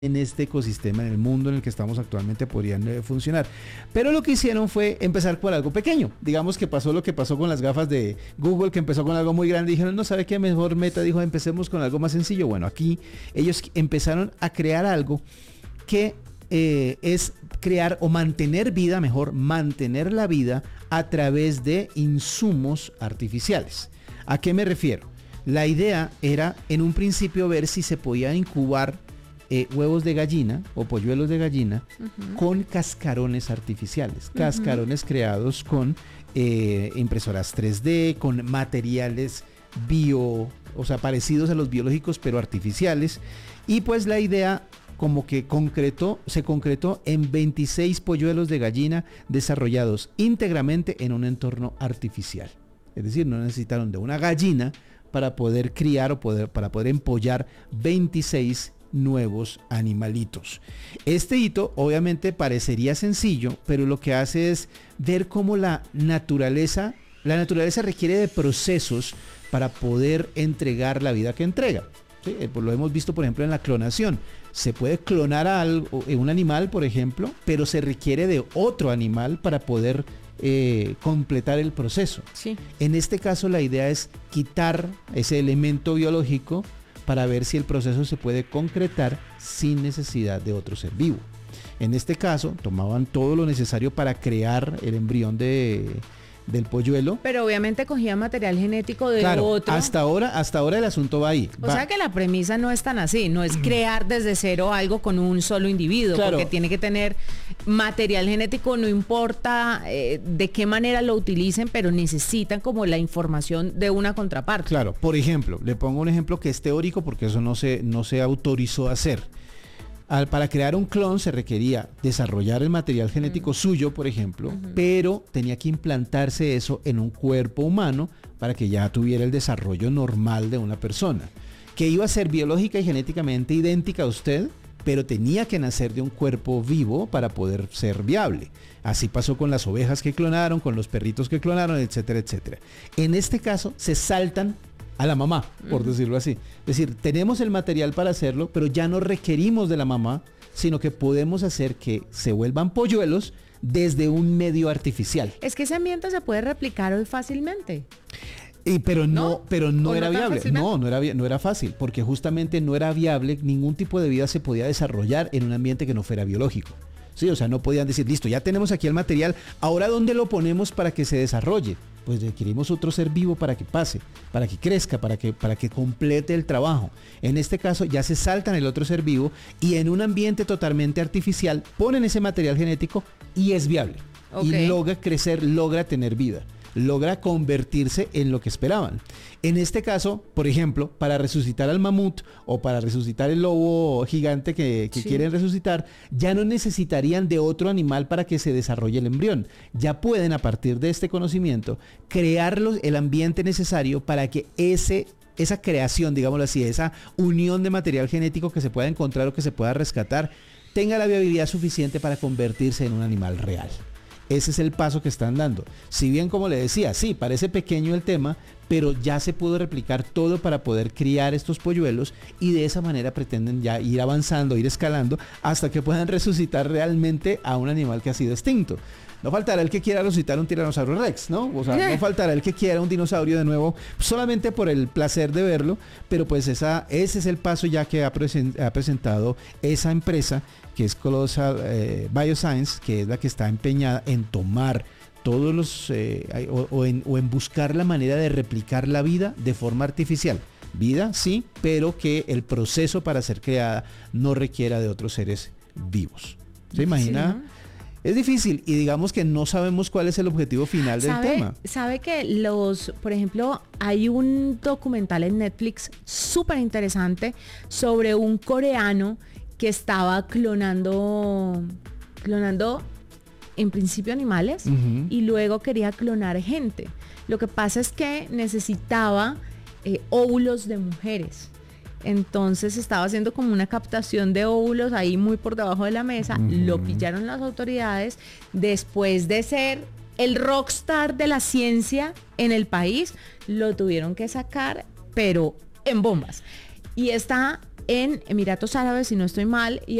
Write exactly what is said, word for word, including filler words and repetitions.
en este ecosistema, en el mundo en el que estamos actualmente podrían eh, funcionar. Pero lo que hicieron fue empezar por algo pequeño. Digamos que pasó lo que pasó con las gafas de Google, que empezó con algo muy grande y dijeron, no, ¿sabe qué? Mejor Meta dijo, empecemos con algo más sencillo. Bueno, aquí ellos empezaron a crear algo que eh, es crear o mantener vida, mejor mantener la vida a través de insumos artificiales. ¿A qué me refiero? La idea era en un principio ver si se podía incubar Eh, huevos de gallina o polluelos de gallina uh-huh. con cascarones artificiales, cascarones uh-huh. creados con eh, impresoras tres D, con materiales bio, o sea, parecidos a los biológicos pero artificiales, y pues la idea como que concretó, se concretó en veintiséis polluelos de gallina desarrollados íntegramente en un entorno artificial. Es decir, no necesitaron de una gallina para poder criar o poder, para poder empollar veintiséis nuevos animalitos. Este hito obviamente parecería sencillo, pero lo que hace es ver cómo la naturaleza, la naturaleza requiere de procesos para poder entregar la vida que entrega. ¿Sí? Pues lo hemos visto por ejemplo en la clonación. Se puede clonar a algo, un animal por ejemplo, pero se requiere de otro animal para poder eh, completar el proceso. Sí. En este caso la idea es quitar ese elemento biológico para ver si el proceso se puede concretar sin necesidad de otro ser vivo. En este caso, tomaban todo lo necesario para crear el embrión de, del polluelo. Pero obviamente cogían material genético de claro, otro. Hasta ahora, hasta ahora el asunto va ahí. O va. sea que la premisa no es tan así, no es crear desde cero algo con un solo individuo, claro. Porque tiene que tener material genético, no importa eh, de qué manera lo utilicen, pero necesitan como la información de una contraparte. Claro, por ejemplo, le pongo un ejemplo que es teórico porque eso no se, no se autorizó a hacer. Al, para crear un clon se requería desarrollar el material genético uh-huh. suyo, por ejemplo, uh-huh. pero tenía que implantarse eso en un cuerpo humano para que ya tuviera el desarrollo normal de una persona, que iba a ser biológica y genéticamente idéntica a usted, pero tenía que nacer de un cuerpo vivo para poder ser viable. Así pasó con las ovejas que clonaron, con los perritos que clonaron, etcétera, etcétera. En este caso se saltan a la mamá, por uh-huh. decirlo así. Es decir, tenemos el material para hacerlo, pero ya no requerimos de la mamá, sino que podemos hacer que se vuelvan polluelos desde un medio artificial. Es que ese ambiente se puede replicar hoy fácilmente. Y, pero no, no, pero no era no viable. No, no era, no era fácil, porque justamente no era viable, ningún tipo de vida se podía desarrollar en un ambiente que no fuera biológico. Sí, o sea, no podían decir, listo, ya tenemos aquí el material, ahora ¿dónde lo ponemos para que se desarrolle? Pues requerimos otro ser vivo para que pase, para que crezca, para que, para que complete el trabajo. En este caso ya se saltan el otro ser vivo y en un ambiente totalmente artificial ponen ese material genético y es viable. Okay. Y logra crecer, logra tener vida, logra convertirse en lo que esperaban. En este caso, por ejemplo, para resucitar al mamut o para resucitar el lobo gigante que, que sí. quieren resucitar, ya no necesitarían de otro animal para que se desarrolle el embrión. Ya pueden, a partir de este conocimiento, crear los, el ambiente necesario para que ese esa creación, digámoslo así, esa unión de material genético que se pueda encontrar o que se pueda rescatar, tenga la viabilidad suficiente para convertirse en un animal real. Ese es el paso que están dando. Si bien, como le decía, sí, parece pequeño el tema, pero ya se pudo replicar todo para poder criar estos polluelos y de esa manera pretenden ya ir avanzando, ir escalando hasta que puedan resucitar realmente a un animal que ha sido extinto. No faltará el que quiera resucitar un tiranosaurio rex, ¿no? O sea, no faltará el que quiera un dinosaurio de nuevo solamente por el placer de verlo, pero pues esa, ese es el paso ya que ha, presen, ha presentado esa empresa que es Colossal eh, Bioscience, que es la que está empeñada en tomar todos los eh, o, o, en, o en buscar la manera de replicar la vida de forma artificial. Vida, sí, pero que el proceso para ser creada no requiera de otros seres vivos. ¿Se imagina? Sí. Es difícil y digamos que no sabemos cuál es el objetivo final del ¿Sabe, tema. Sabe que los, por ejemplo, hay un documental en Netflix súper interesante sobre un coreano que estaba clonando, clonando en principio animales uh-huh. y luego quería clonar gente. Lo que pasa es que necesitaba eh, óvulos de mujeres. Entonces estaba haciendo como una captación de óvulos ahí muy por debajo de la mesa, uh-huh. lo pillaron las autoridades, después de ser el rockstar de la ciencia en el país, lo tuvieron que sacar, pero en bombas. Y está en Emiratos Árabes, si no estoy mal, y